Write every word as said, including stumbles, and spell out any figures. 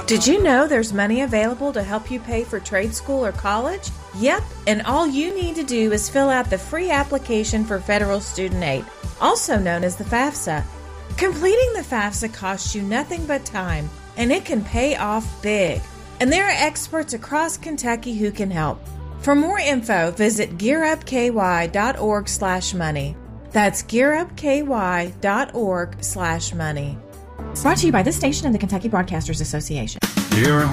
Did you know there's money available to help you pay for trade school or college? Yep, and all you need to do is fill out the free application for federal student aid, also known as the FAFSA. Completing the FAFSA costs you nothing but time, and it can pay off big. And there are experts across Kentucky who can help. For more info, visit gearupky.org slash money. That's gearupky.org slash money. Brought to you by this station and the Kentucky Broadcasters Association. Here